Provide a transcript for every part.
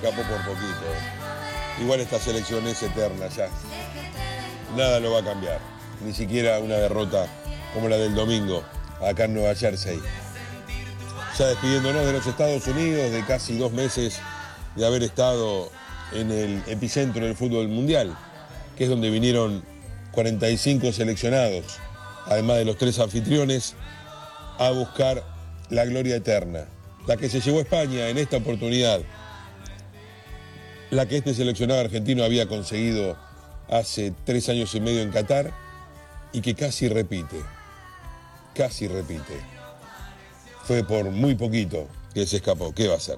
Escapó por poquito. Igual esta selección es eterna ya. Nada lo va a cambiar. Ni siquiera una derrota como la del domingo acá en Nueva Jersey. Ya despidiéndonos de los Estados Unidos, de casi 2 meses de haber estado en el epicentro del fútbol mundial, que es donde vinieron 45 seleccionados, además de los 3 anfitriones, a buscar la gloria eterna. La que se llevó a España en esta oportunidad, la que este seleccionado argentino había conseguido hace 3 años y medio en Qatar y que casi repite. Fue por muy poquito que se escapó. ¿Qué va a hacer?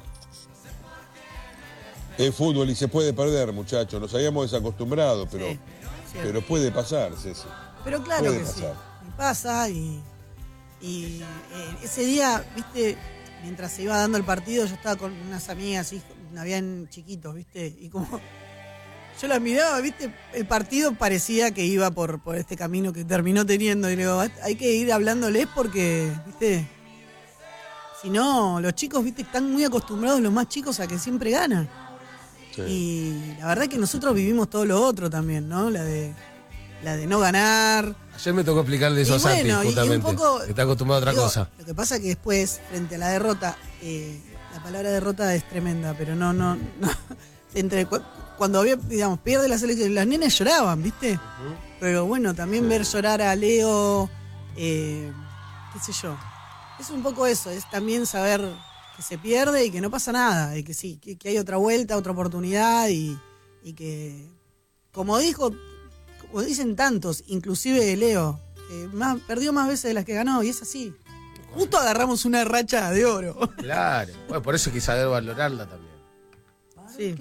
Es fútbol y se puede perder, muchachos. Nos habíamos desacostumbrado, pero puede pasar, Ceci. Pero claro puede que pasar. Sí. Y pasa y ese día, viste, mientras se iba dando el partido, yo estaba con unas amigas, habían chiquitos, viste, y como yo las miraba, viste, el partido parecía que iba por este camino que terminó teniendo, y digo, hay que ir hablándoles porque, viste, si no, los chicos, viste, están muy acostumbrados, los más chicos, a que siempre ganan. Sí. Y la verdad que nosotros vivimos todo lo otro también, ¿no? La de no ganar. Ayer me tocó explicarle eso a Santi, justamente, un poco, que está acostumbrado a otra cosa. Lo que pasa que después, frente a la derrota, la palabra derrota es tremenda, pero no. Cuando había, digamos, pierde la selección, las nenas lloraban, ¿viste? Uh-huh. Pero bueno, también ver llorar a Leo, qué sé yo. Es un poco eso, es también saber que se pierde y que no pasa nada, y que sí, que hay otra vuelta, otra oportunidad, y que, como dicen tantos, inclusive Leo, perdió más veces de las que ganó, y es así. Justo agarramos una racha de oro. Claro, bueno, por eso hay que saber valorarla también. Sí.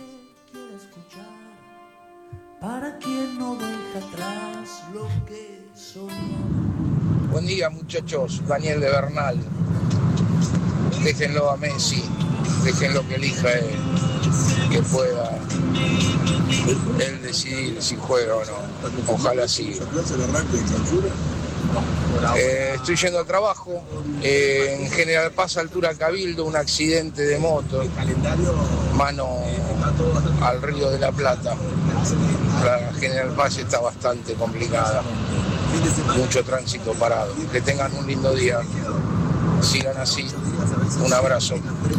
Para quien no deja atrás lo que soñó. Buen día, muchachos. Daniel de Bernal. Déjenlo a Messi, déjenlo que elija él, que pueda él decidir si juega o no. Ojalá siga. Estoy yendo al trabajo, en General Paz, altura Cabildo, un accidente de moto, mano al Río de la Plata. La General Paz está bastante complicada, mucho tránsito parado. Que tengan un lindo día, sigan así, un abrazo.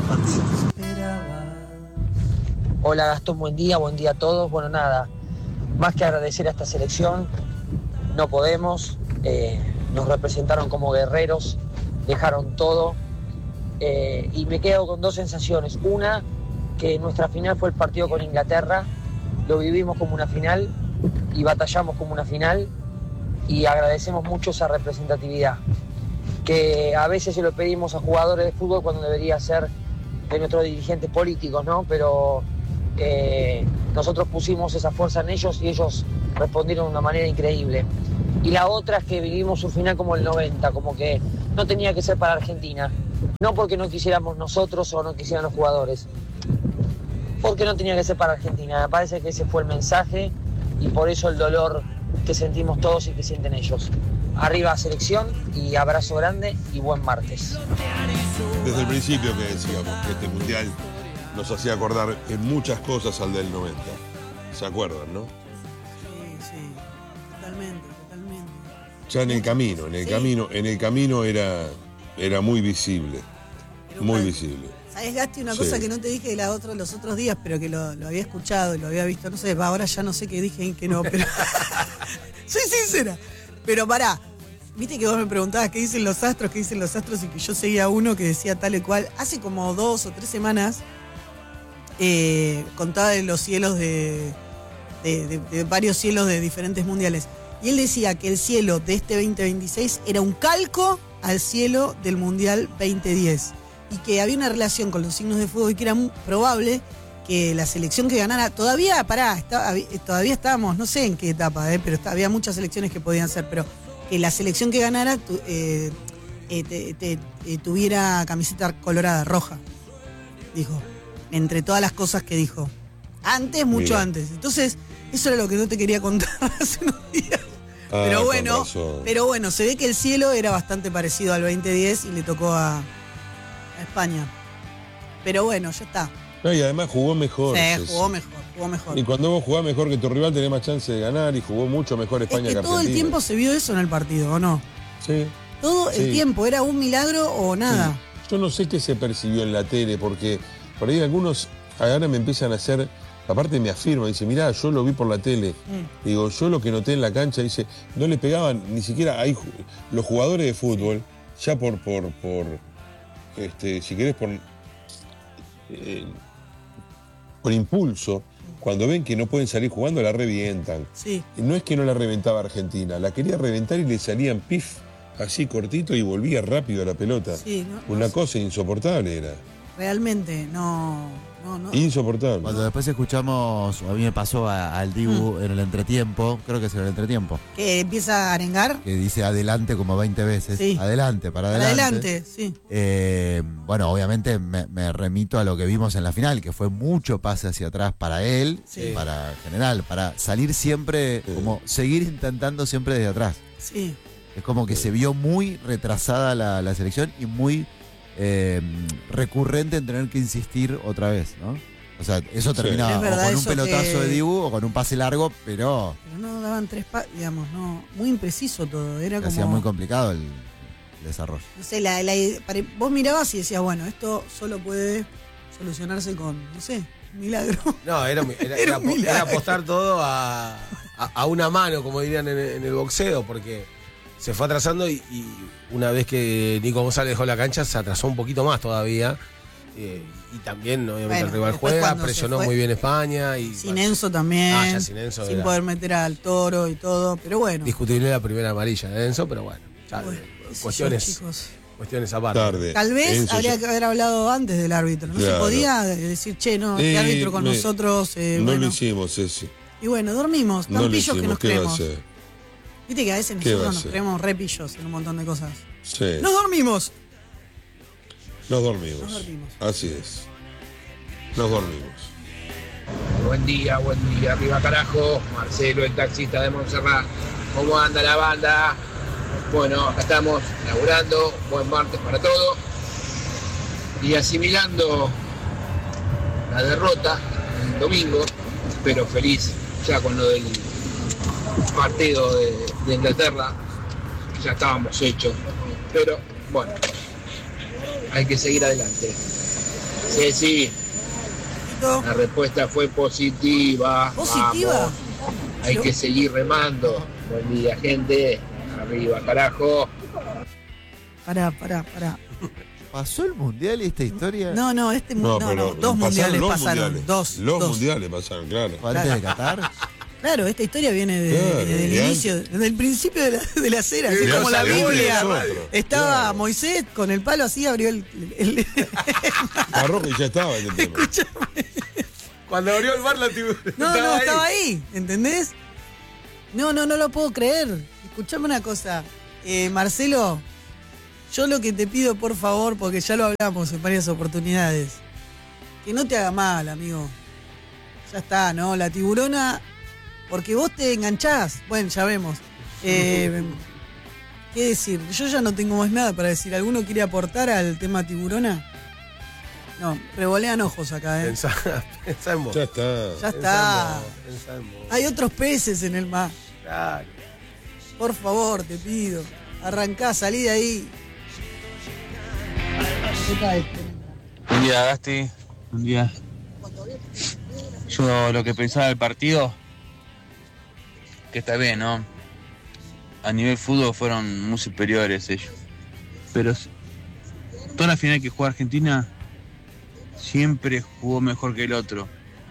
Hola Gastón, buen día a todos. Bueno, nada, más que agradecer a esta selección, no podemos, nos representaron como guerreros, dejaron todo, y me quedo con 2 sensaciones. Una, que nuestra final fue el partido con Inglaterra, lo vivimos como una final y batallamos como una final, y agradecemos mucho esa representatividad, que a veces se lo pedimos a jugadores de fútbol cuando debería ser de nuestros dirigentes políticos, ¿no? Pero nosotros pusimos esa fuerza en ellos y ellos respondieron de una manera increíble. Y la otra es que vivimos un final como el 90, como que no tenía que ser para Argentina, no porque no quisiéramos nosotros o no quisieran los jugadores, porque no tenía que ser para Argentina. Me parece que ese fue el mensaje y por eso el dolor que sentimos todos y que sienten ellos. Arriba selección y abrazo grande y buen martes. Desde el principio que decíamos que este mundial nos hacía acordar en muchas cosas al del 90. ¿Se acuerdan, no? Sí, totalmente. Ya en el camino era muy visible. Visible. ¿Sabés, Gasti, una cosa que no te dije los otros días, pero que lo había escuchado y lo había visto? No sé, ahora ya no sé qué dije y qué no, pero soy sincera. Pero pará, viste que vos me preguntabas qué dicen los astros, y que yo seguía uno que decía tal y cual. Hace como 2 o 3 semanas contaba de los cielos de varios cielos de diferentes mundiales. Y él decía que el cielo de este 2026 era un calco al cielo del Mundial 2010. Y que había una relación con los signos de fuego y que era muy probable que la selección que ganara, todavía estábamos, no sé en qué etapa, pero había muchas selecciones que podían ser, pero que la selección que ganara tuviera camiseta colorada, roja, dijo, entre todas las cosas que dijo. Mucho antes. Entonces, eso era lo que no te quería contar hace unos días. Pero bueno, se ve que el cielo era bastante parecido al 2010 y le tocó a España. Pero bueno, ya está. No, y además jugó mejor. Sí, jugó mejor. Y cuando vos jugás mejor que tu rival tenés más chance de ganar y jugó mucho mejor España que todo Argentina. el tiempo se vio eso en el partido, ¿o no? Sí. Todo el tiempo, ¿era un milagro o nada? Sí. Yo no sé qué se percibió en la tele, porque por ahí algunos ahora me empiezan a hacer, aparte me afirman, dice, mirá, yo lo vi por la tele. Digo, yo lo que noté en la cancha, dice, no le pegaban, ni siquiera hay los jugadores de fútbol, ya por si querés, por impulso, cuando ven que no pueden salir jugando, la revientan. Sí. No es que no la reventaba Argentina, la quería reventar y le salían pif, así cortito y volvía rápido a la pelota. Sí, Una cosa insoportable era. Realmente, no. Insoportable. Cuando después escuchamos, a mí me pasó al Dibu en el entretiempo, creo que es en el entretiempo, Que empieza a arengar. que dice adelante como 20 veces. Sí. Adelante, para adelante. Adelante, sí. Bueno, obviamente me remito a lo que vimos en la final, que fue mucho pase hacia atrás para él, Sí. para general, para salir siempre, como seguir intentando siempre desde atrás. Sí. Es como que se vio muy retrasada la selección y muy recurrente en tener que insistir otra vez, ¿no? O sea, eso terminaba Es verdad, o con un eso pelotazo que- de Dibu o con un pase largo, pero Pero no daban digamos, no. Muy impreciso todo. Era se como. hacía muy complicado el desarrollo. No sé, vos mirabas y decías, bueno, esto solo puede solucionarse con, no sé, un milagro. No, era Era un milagro. era apostar todo a una mano, como dirían en el boxeo, porque se fue atrasando y una vez que Nico González dejó la cancha, se atrasó un poquito más todavía. Y también, obviamente, Bueno, el rival después juega, cuando se presionó fue- muy bien España. Y, Sin Enzo también. Ya sin Enzo Sin era poder meter al Toro y todo. Pero bueno. discutible la primera amarilla de Enzo, pero bueno, ya, Bueno, qué sé yo, cuestiones, chicos. cuestiones aparte. Tarde. Tal vez Enzo habría ya- que haber hablado antes del árbitro. No se Claro. podía decir, che, no, este árbitro con nosotros. No bueno. lo hicimos ese. Y bueno, dormimos. No Tan lo pillos que hicimos. nos ¿Qué va a creemos. hacer? Viste que a veces ¿Qué va a nosotros nos hacer? creemos re pillos en un montón de cosas. Sí. ¡Nos dormimos! Nos dormimos. Nos dormimos. Así es. Nos dormimos. Buen día, arriba carajo. Marcelo, el taxista de Montserrat. ¿Cómo anda la banda? Bueno, acá estamos laburando. Buen martes para todos. Y asimilando la derrota el domingo, pero feliz ya con lo del partido de Inglaterra. Ya estábamos hechos. Pero bueno, hay que seguir adelante. Sí. La respuesta fue positiva. ¿Positiva? Vamos. Hay que seguir remando. Buen día, gente. Arriba, carajo. Pará. ¿Pasó el mundial y esta historia? No, dos pasaron mundiales los pasaron. mundiales. Dos. Mundiales pasaron, claro. ¿Fue antes de Qatar? Claro, esta historia viene Claro, del de inicio, del principio de la cera, así De como la nosotros, Biblia. de nosotros, Estaba claro. Moisés con el palo así, abrió el Marroco ya estaba en el tema. Cuando abrió el bar, la No, estaba ahí, ¿entendés? No lo puedo creer. Escuchame una cosa, Marcelo, yo lo que te pido, por favor, porque ya lo hablamos en varias oportunidades, que no te haga mal, amigo. Ya está, ¿no? La tiburona, porque vos te enganchás. Bueno, ya vemos. ¿Qué decir? Yo ya no tengo más nada para decir. ¿Alguno quiere aportar al tema tiburona? No, revolean ojos acá, ¿eh? Pensá en vos. Ya está. Ya está. Pensá en vos. Hay otros peces en el mar. Claro. Por favor, te pido. Arrancá, salí de ahí. Buen día, Gasti. Buen día. Yo lo que pensaba del partido, que está bien, ¿no? A nivel fútbol fueron muy superiores ellos. Pero toda la final que jugó Argentina siempre jugó mejor que el otro.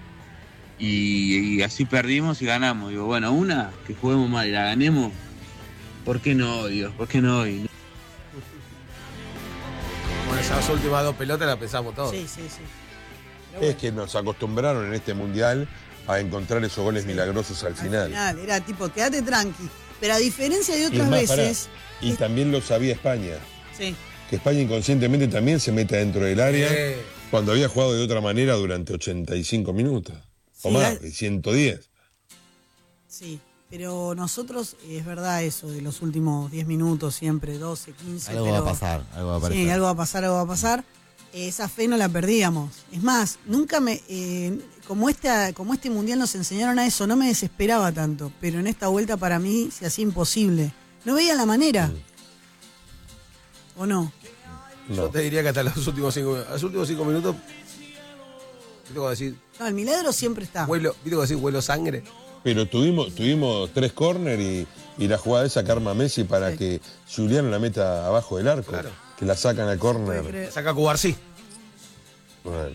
Y así perdimos y ganamos. Digo, bueno, una que juguemos mal y la ganemos, ¿por qué no, Dios? ¿Por qué no hoy? Con esas últimas dos pelotas la pensamos todos. Sí. Es que nos acostumbraron en este mundial a encontrar esos goles milagrosos al final. Era tipo, quédate tranqui. Pero a diferencia de Y otras más, pará, veces. y también lo sabía España. Sí. Que España inconscientemente también se mete dentro del área cuando había jugado de otra manera durante 85 minutos. O Sí, más, 110. Sí. Pero nosotros, es verdad eso, de los últimos 10 minutos, siempre 12, 15. Algo pero, va a pasar, algo va a aparecer. Sí, algo va a pasar. esa fe no la perdíamos. Es más, nunca como este mundial nos enseñaron a eso, no me desesperaba tanto, pero en esta vuelta para mí se hacía imposible. No veía la manera. ¿O no? Yo te diría que hasta los últimos 5 minutos, ¿viste cómo decir? No, el milagro siempre está. ¿Viste cómo decir huelo sangre? Pero tuvimos 3 córner y la jugada esa que arma Messi para que Juliano la meta abajo del arco. Claro. Que la sacan al córner. Saca Cubarsí. Bueno.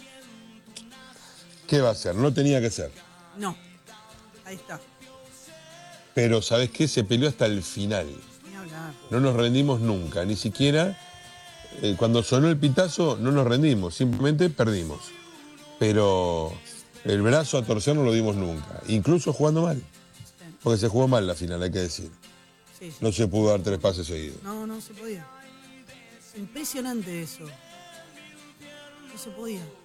¿Qué va a hacer? No tenía que ser. No. Ahí está. Pero ¿sabés qué? Se peleó hasta el final. Ni hablar. No nos rendimos nunca. Ni siquiera cuando sonó el pitazo no nos rendimos. Simplemente perdimos. Pero el brazo a torcer no lo dimos nunca. Incluso jugando mal. Porque se jugó mal la final, hay que decir. Sí, sí. No se pudo dar 3 pases seguidos. No se podía. Impresionante eso. No se podía.